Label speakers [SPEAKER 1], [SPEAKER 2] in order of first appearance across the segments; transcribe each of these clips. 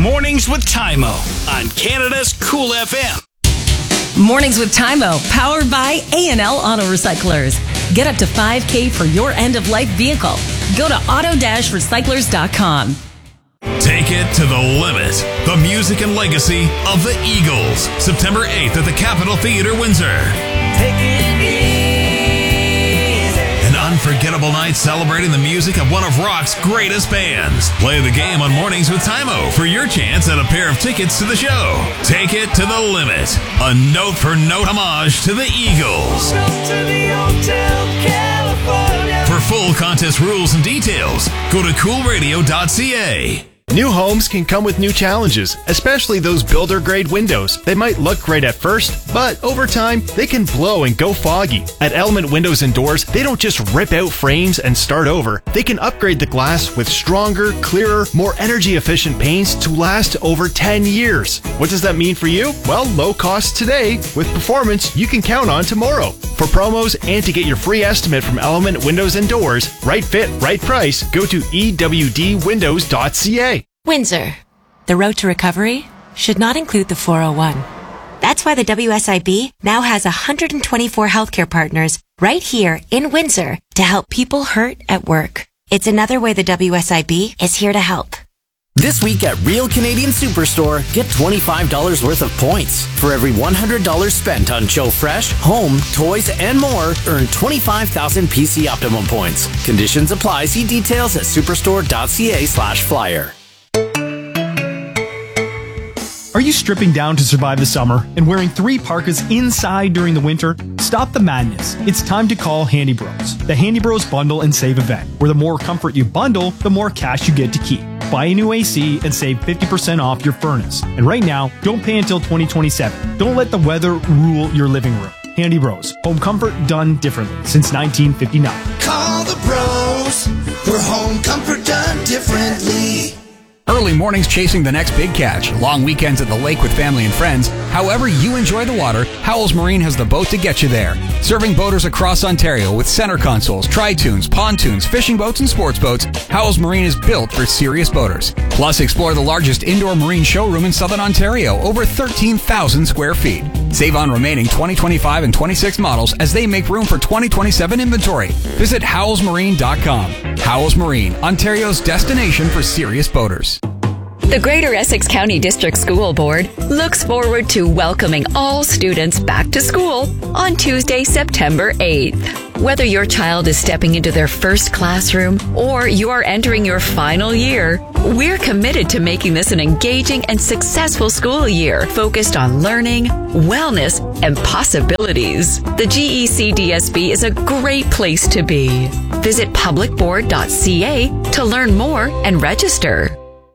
[SPEAKER 1] Mornings with Tymo on Canada's Cool FM.
[SPEAKER 2] Mornings with Tymo, powered by A&L Auto Recyclers. Get up to $5,000 for your end-of-life vehicle. Go to auto-recyclers.com.
[SPEAKER 3] Take it to the limit. The music and legacy of the Eagles. September 8th at the Capitol Theatre, Windsor.
[SPEAKER 4] Take it easy.
[SPEAKER 3] An unforgettable night celebrating the music of one of rock's greatest bands. Play the game on Mornings with Tymo for your chance at a pair of tickets to the show. Take it to the limit. A note-for-note homage to the Eagles.
[SPEAKER 4] Welcome to the Hotel California.
[SPEAKER 3] For full contest rules and details, go to coolradio.ca.
[SPEAKER 5] New homes can come with new challenges, especially those builder-grade windows. They might look great at first, but over time, they can blow and go foggy. At Element Windows and Doors, they don't just rip out frames and start over. They can upgrade the glass with stronger, clearer, more energy-efficient paints to last over 10 years. What does that mean for you? Well, low cost today with performance you can count on tomorrow. For promos and to get your free estimate from Element Windows and Doors, right fit, right price, go to ewdwindows.ca.
[SPEAKER 6] Windsor. The road to recovery should not include the 401. That's why the WSIB now has 124 healthcare partners right here in Windsor to help people hurt at work. It's another way the WSIB is here to help.
[SPEAKER 7] This week at Real Canadian Superstore, get $25 worth of points. For every $100 spent on Joe Fresh, home, toys, and more, earn 25,000 PC Optimum points. Conditions apply. See details at superstore.ca/flyer.
[SPEAKER 8] Are you stripping down to survive the summer and wearing 3 parkas inside during the winter? Stop the madness. It's time to call Handy Bros. The Handy Bros Bundle and Save event, where the more comfort you bundle, the more cash you get to keep. Buy a new AC and save 50% off your furnace. And right now, don't pay until 2027. Don't let the weather rule your living room. Handy Bros. Home comfort done differently since 1959.
[SPEAKER 4] Call the bros for home comfort done differently.
[SPEAKER 9] Early mornings chasing the next big catch, long weekends at the lake with family and friends. However you enjoy the water, Howells Marine has the boat to get you there. Serving boaters across Ontario with center consoles, tri-tunes, pontoons, fishing boats, and sports boats, Howells Marine is built for serious boaters. Plus, explore the largest indoor marine showroom in Southern Ontario, over 13,000 square feet. Save on remaining 2025 and 26 models as they make room for 2027 inventory. Visit howellsmarine.com. Howells Marine, Ontario's destination for serious boaters.
[SPEAKER 10] The Greater Essex County District School Board looks forward to welcoming all students back to school on Tuesday, September 8th. Whether your child is stepping into their first classroom or you are entering your final year, we're committed to making this an engaging and successful school year focused on learning, wellness, and possibilities. The GECDSB is a great place to be. Visit publicboard.ca to learn more and register.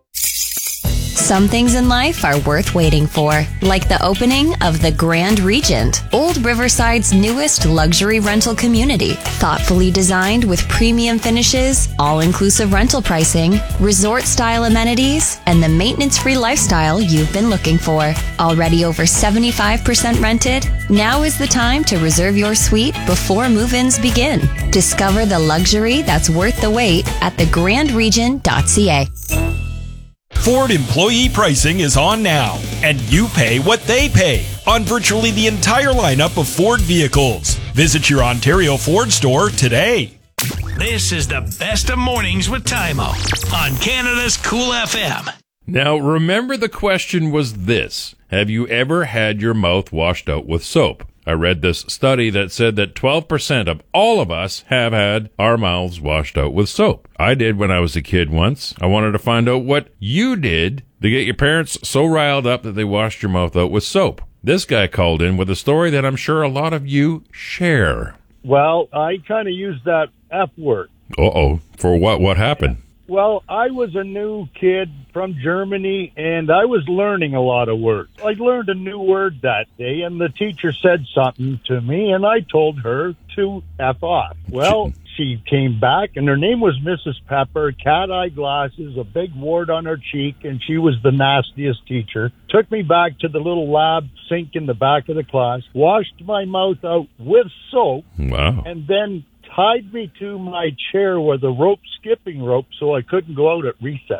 [SPEAKER 2] Some things in life are worth waiting for, like the opening of the Grand Regent, Old Riverside's newest luxury rental community. Thoughtfully designed with premium finishes, all-inclusive rental pricing, resort-style amenities, and the maintenance-free lifestyle you've been looking for. Already over 75% rented, now is the time to reserve your suite before move-ins begin. Discover the luxury that's worth the wait at thegrandregent.ca.
[SPEAKER 11] Ford employee pricing is on now, and you pay what they pay on virtually the entire lineup of Ford vehicles. Visit your Ontario Ford store today.
[SPEAKER 1] This is the best of Mornings with Tymo on Canada's Cool FM.
[SPEAKER 12] Now, remember the question was this: have you ever had your mouth washed out with soap? I read this study that said that 12% of all of us have had our mouths washed out with soap. I did when I was a kid once. I wanted to find out what you did to get your parents so riled up that they washed your mouth out with soap. This guy called in with a story that I'm sure a lot of you share.
[SPEAKER 13] Well, I kind of used that F word.
[SPEAKER 12] Uh-oh. For what? What happened?
[SPEAKER 13] Well, I was a new kid from Germany, and I was learning a lot of words. I learned a new word that day, and the teacher said something to me, and I told her to F off. Well, she came back, and her name was Mrs. Pepper, cat-eye glasses, a big wart on her cheek, and she was the nastiest teacher. Took me back to the little lab sink in the back of the class, washed my mouth out with soap,
[SPEAKER 12] wow,
[SPEAKER 13] and then tied me to my chair with a skipping rope, so I couldn't go out at recess.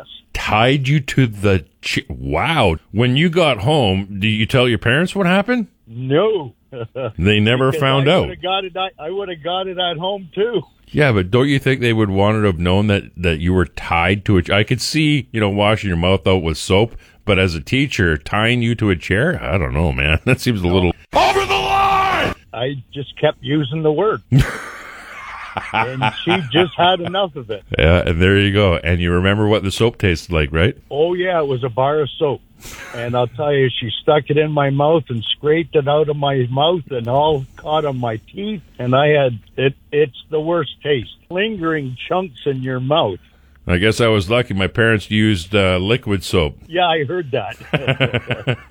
[SPEAKER 12] tied you to the wow. When you got home, did you tell your parents what happened?
[SPEAKER 13] No.
[SPEAKER 12] They never found out.
[SPEAKER 13] I would have got it at home, too.
[SPEAKER 12] Yeah, but don't you think they would want to have known that you were tied to I could see, washing your mouth out with soap, but as a teacher, tying you to a chair? I don't know, man. That seems a little over the line!
[SPEAKER 13] I just kept using the word. And she just had enough of it.
[SPEAKER 12] Yeah, and there you go. And you remember what the soap tasted like, right?
[SPEAKER 13] Oh, yeah, it was a bar of soap. And I'll tell you, she stuck it in my mouth and scraped it out of my mouth and all caught on my teeth. And I had it's the worst taste. Lingering chunks in your mouth.
[SPEAKER 12] I guess I was lucky. My parents used liquid soap.
[SPEAKER 13] Yeah, I heard that.